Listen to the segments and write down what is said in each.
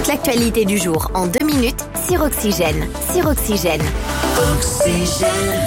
Toute l'actualité du jour en 2 minutes sur Oxygène. Oxygène.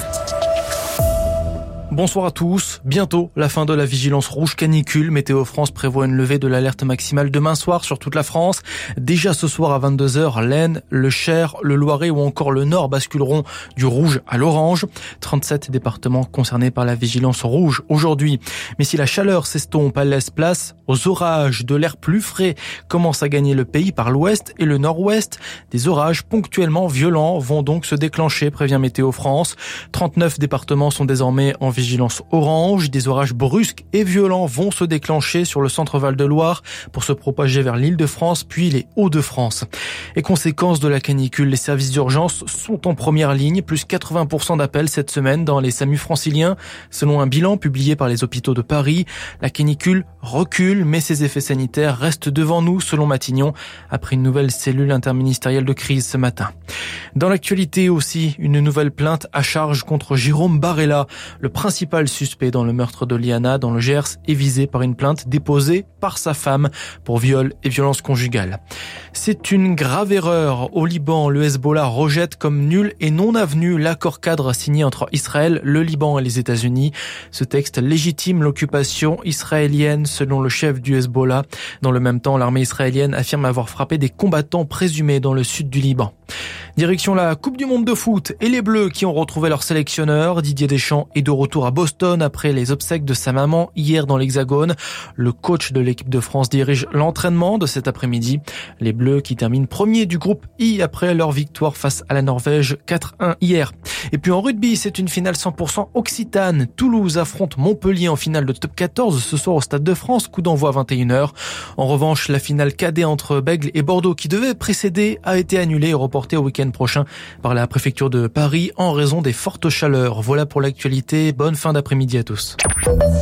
Bonsoir à tous. Bientôt la fin de la vigilance rouge canicule. Météo France prévoit une levée de l'alerte maximale demain soir sur toute la France. Déjà ce soir à 22h, l'Aisne, le Cher, le Loiret ou encore le Nord basculeront du rouge à l'orange. 37 départements concernés par la vigilance rouge aujourd'hui. Mais si la chaleur s'estompe, elle laisse place aux orages. De l'air plus frais commence à gagner le pays par l'ouest et le nord-ouest. Des orages ponctuellement violents vont donc se déclencher, prévient Météo France. 39 départements sont désormais en vigilance orange. Des orages brusques et violents vont se déclencher sur le centre Val-de-Loire pour se propager vers l'Île-de-France puis les Hauts-de-France. Et conséquence de la canicule, les services d'urgence sont en première ligne, plus 80% d'appels cette semaine dans les SAMU franciliens. Selon un bilan publié par les hôpitaux de Paris, la canicule recule, mais ses effets sanitaires restent devant nous, selon Matignon, après une nouvelle cellule interministérielle de crise ce matin. Dans l'actualité aussi, une nouvelle plainte à charge contre Jérôme Barella. Le principal suspect dans le meurtre de Liana dans le Gers est visé par une plainte déposée par sa femme pour viol et violence conjugale. C'est une grave erreur. Au Liban, le Hezbollah rejette comme nul et non avenu l'accord cadre signé entre Israël, le Liban et les États-Unis. Ce texte légitime l'occupation israélienne selon le chef du Hezbollah. Dans le même temps, l'armée israélienne affirme avoir frappé des combattants présumés dans le sud du Liban. Direction la Coupe du Monde de foot et les Bleus qui ont retrouvé leur sélectionneur. Didier Deschamps est de retour à Boston après les obsèques de sa maman hier dans l'Hexagone. Le coach de l'équipe de France dirige l'entraînement de cet après-midi. Les Bleus qui terminent premier du groupe I après leur victoire face à la Norvège 4-1 hier. Et puis en rugby, c'est une finale 100% occitane. Toulouse affronte Montpellier en finale de top 14 ce soir au Stade de France, coup d'envoi à 21h. En revanche, la finale cadet entre Bègles et Bordeaux qui devait précéder a été annulée et reportée au week-end prochain par la préfecture de Paris en raison des fortes chaleurs. Voilà pour l'actualité. Bonne fin d'après-midi à tous.